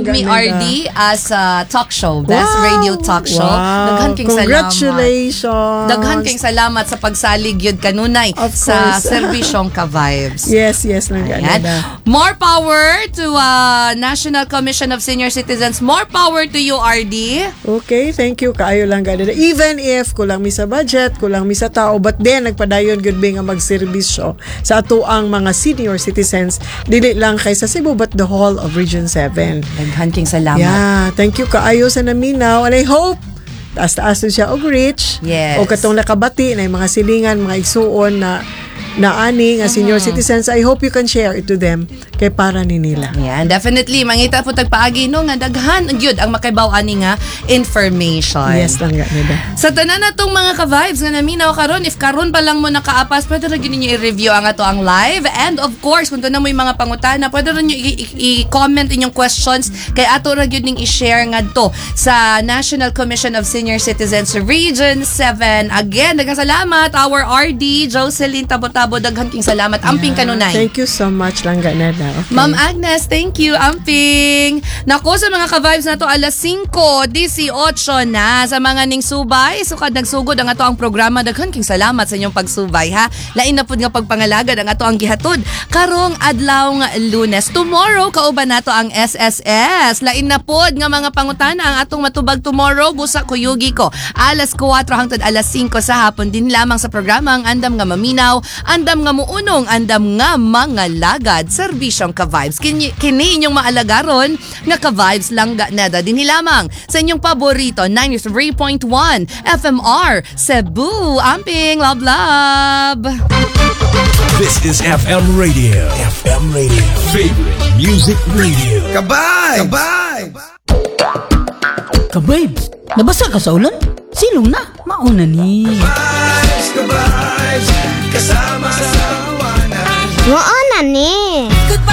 me RD as a talk show, best radio talk show. Daghan king salamat. Congratulations. Daghan king salamat sa pagsalig yun kanunay sa serbisyong ka-vibes. Yes, lang ganada. More power to National Commission of Senior Citizens. More power to you, RD. Okay, thank you kaayo lang ganada. Even if kulang mi sa budget, kulang mi sa tao, but then nagpadayon gyud nga magserbisyo sa ato ang mga senior citizens dili lang kay sa Cebu but the whole of Region 7. Daghan king salamat. Yeah, thank you kaayo sa naminaw and I hope taas siya og reach. Yes. O katong nakabati na mga silingan, mga igsuon na ani nga senior citizens. I hope you can share it to them kay para ni nila. Yeah, definitely mangita po tagpaagi no nga daghan gyud ang makaibaw ani nga information. Yes lang ganida. Sa tanan natong mga ka-vibes nga naminaw karon, if karon pa lang mo nakaapas, pwede ra gyud ninyo i-review ang ato ang live, and of course kung na mo yung mga pangutana, pwede ra niyo i-comment inyong questions kay ato ra gyud ning i-share ngadto sa National Commission of Senior Citizens Region 7. Again, daghang salamat our RD Jocelyn Tabotabo, daghan king salamat amping kanunay. Thank you so much lang ganada. Okay. Ma'am Agnes, thank you, amping. Nako, sa mga ka-vibes na to, alas 5:18 na sa mga ning subay. Sukad nagsugod ang ato ang programa. Daghan king salamat sa inyong pagsubay, ha. Lain na pud nga pagpangalagad ang ato ang gihatod karong adlaw nga Lunes. Tomorrow kauban nato ang SSS. Lain na pud nga mga pangutana ang atong matubag tomorrow. Busa kuyugi ko. Alas 4 hangtod alas 5 sa hapon din lamang sa programa ang Andam nga Maminaw, Andam nga Muunong, Andam nga Mga Lagad, serbisyong ka-vibes. Kini inyong maalagaron nga ka-vibes lang ganada din lamang sa inyong paborito 93.1 FMR Cebu. Amping, love. This is FM Radio. FM Radio. Favorite music radio. Ka-vibes, nabasa ka sa ulan? Silong na, mauna ni. Ka-vibes, kasama sa